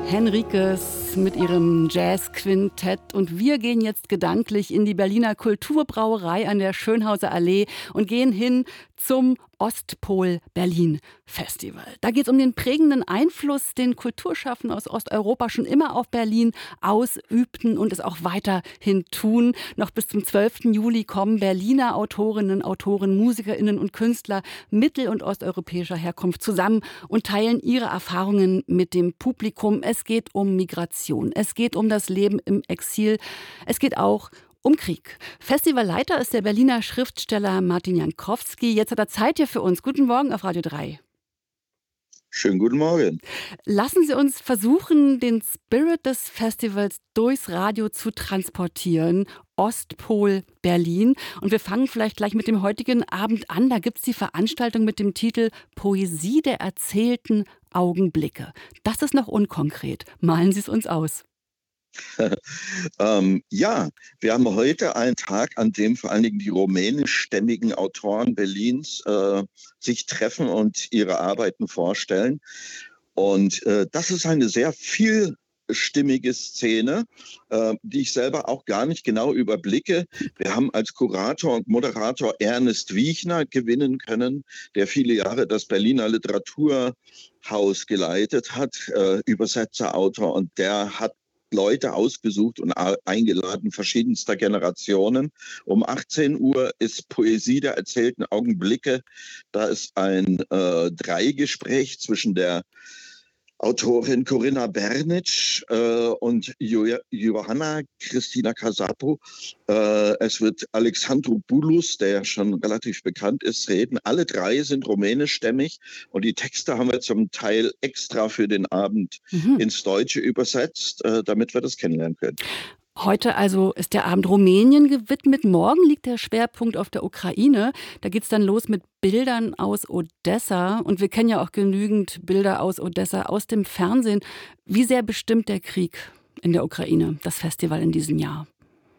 Henriques mit ihrem Jazzquintett und wir gehen jetzt gedanklich in die Berliner Kulturbrauerei an der Schönhauser Allee und gehen hin zum Ostpol Berlin Festival. Da geht es um den prägenden Einfluss, den Kulturschaffende aus Osteuropa schon immer auf Berlin ausübten und es auch weiterhin tun. Noch bis zum 12. Juli kommen Berliner Autorinnen, Autoren, MusikerInnen und Künstler mittel- und osteuropäischer Herkunft zusammen und teilen ihre Erfahrungen mit dem Publikum. Es geht um Migration, es geht um das Leben im Exil, es geht auch um Krieg. Festivalleiter ist der Berliner Schriftsteller Martin Jankowski. Jetzt hat er Zeit hier für uns. Guten Morgen auf Radio 3. Schönen guten Morgen. Lassen Sie uns versuchen, den Spirit des Festivals durchs Radio zu transportieren. Ostpol Berlin. Und wir fangen vielleicht gleich mit dem heutigen Abend an. Da gibt es die Veranstaltung mit dem Titel Poesie der erzählten Augenblicke. Das ist noch unkonkret. Malen Sie es uns aus. Ja, wir haben heute einen Tag, an dem vor allen Dingen die rumänischstämmigen Autoren Berlins sich treffen und ihre Arbeiten vorstellen. Und das ist eine sehr vielstimmige Szene, die ich selber auch gar nicht genau überblicke. Wir haben als Kurator und Moderator Ernest Wiechner gewinnen können, der viele Jahre das Berliner Literaturhaus geleitet hat, Übersetzer, Autor, und der hat Leute ausgesucht und eingeladen verschiedenster Generationen. Um 18 Uhr ist Poesie der erzählten Augenblicke. Da ist ein Dreigespräch zwischen der Autorin Corinna Bernitsch und Johanna Christina Casapo. Es wird Alexandru Bulus, der schon relativ bekannt ist, reden. Alle drei sind rumänischstämmig und die Texte haben wir zum Teil extra für den Abend ins Deutsche übersetzt, damit wir das kennenlernen können. Heute also ist der Abend Rumänien gewidmet. Morgen liegt der Schwerpunkt auf der Ukraine. Da geht es dann los mit Bildern aus Odessa. Und wir kennen ja auch genügend Bilder aus Odessa aus dem Fernsehen. Wie sehr bestimmt der Krieg in der Ukraine das Festival in diesem Jahr?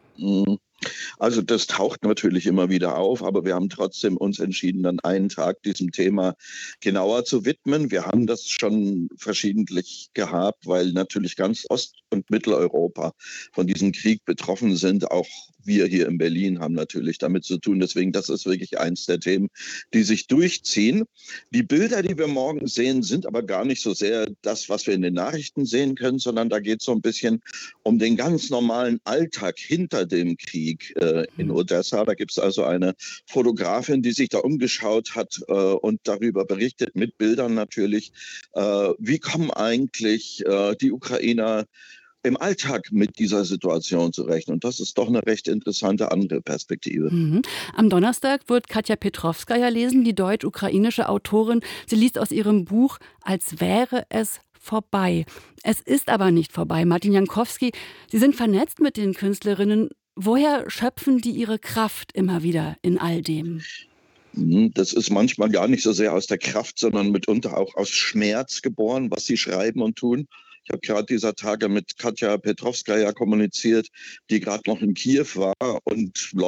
Also das taucht natürlich immer wieder auf, aber wir haben trotzdem uns entschieden, dann einen Tag diesem Thema genauer zu widmen. Wir haben das schon verschiedentlich gehabt, weil natürlich ganz Ost- und Mitteleuropa von diesem Krieg betroffen sind. Auch wir hier in Berlin haben natürlich damit zu tun. Deswegen, das ist wirklich eins der Themen, die sich durchziehen. Die Bilder, die wir morgen sehen, sind aber gar nicht so sehr das, was wir in den Nachrichten sehen können, sondern da geht es so ein bisschen um den ganz normalen Alltag hinter dem Krieg in Odessa. Da gibt es also eine Fotografin, die sich da umgeschaut hat und darüber berichtet, mit Bildern natürlich. Wie kommen eigentlich die Ukrainer im Alltag mit dieser Situation zurecht? Und das ist doch eine recht interessante andere Perspektive. Am Donnerstag wird Katja Petrovskaja lesen, die deutsch-ukrainische Autorin. Sie liest aus ihrem Buch Als wäre es vorbei. Es ist aber nicht vorbei. Martin Jankowski, Sie sind vernetzt mit den Künstlerinnen. Woher schöpfen die ihre Kraft immer wieder in all dem? Das ist manchmal gar nicht so sehr aus der Kraft, sondern mitunter auch aus Schmerz geboren, was sie schreiben und tun. Ich habe gerade dieser Tage mit Katja Petrovskaja kommuniziert, die gerade noch in Kiew war und